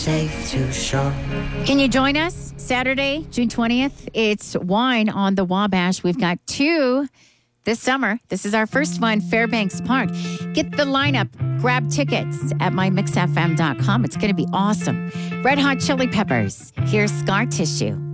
Safe to shore. Can you join us Saturday, June 20th? It's Wine on the Wabash. We've got 2 this summer. This is our first one, Fairbanks Park. Get the lineup. Grab tickets at mymixfm.com. It's going to be awesome. Red Hot Chili Peppers. Here's Scar Tissue.